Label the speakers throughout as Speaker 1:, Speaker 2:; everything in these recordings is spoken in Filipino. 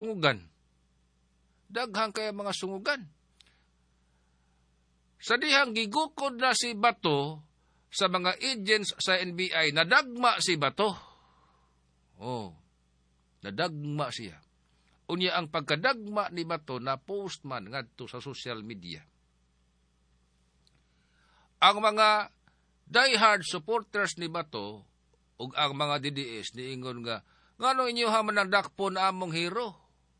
Speaker 1: Sungugan. Daghang kaya mga sungugan. Sa dihang gigukod na si Bato sa mga agents sa NBI, nadagma si Bato. Oh, nadagma siya. Unya ang pagkadagma ni Bato na post man ngadto sa social media. Ang mga diehard supporters ni Bato ug ang mga DDS niingon nga ngano inyo ha managdakpon among hero.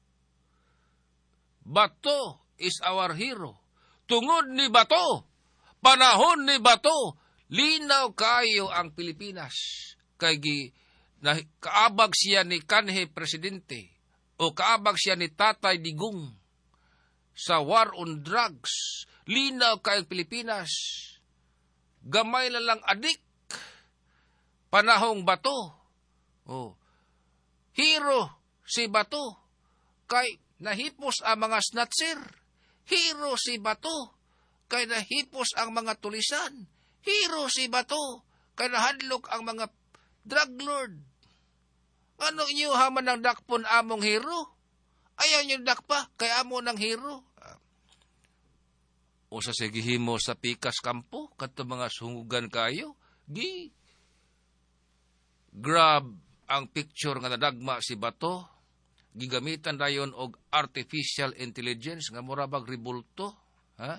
Speaker 1: Bato is our hero. Tungod ni Bato, panahon ni Bato, linaw kayo ang Pilipinas. Kay kaabag siya ni kanhe presidente o kaabag siya ni Tatay Digong sa war on drugs. Linaw kayo ang Pilipinas. Gamay na lang adik. Panahong Bato. Oh. Hero si Bato. Kay nahipos ang mga snatcher. Hero si Bato. Kay nahipos ang mga tulisan. Hero si Bato. Kay nahadlok ang mga drug lord. Ano inyo haman ng dakpon among hero? Ayaw nyo dakpa, kay amo ng hero. O sa sigihimo sa pikas kampo, kato mga sungugan kayo, grab ang picture nga nadagma si Bato, gigamitan dayon og artificial intelligence nga murabag ribulto, ha?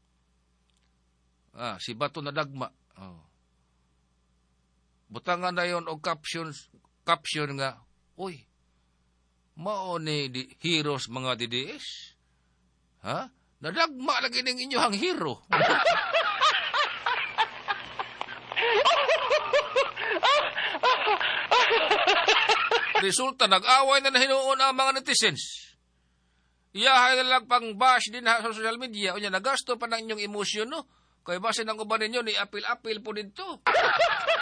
Speaker 1: Si Bato nadagma. Oh. Butangan dayon og caption nga, uy, mao ni heroes mga DDS? Ha? Nadagma lagi ning inyohang hero. Resulta, nag-away na hinuon ang mga netizens. Iyahay na lang pang bash din sa social media. O niya, nagasto pa ng inyong emosyon, no? Kaya basin ang uban ninyo, ni apil-apil po dito.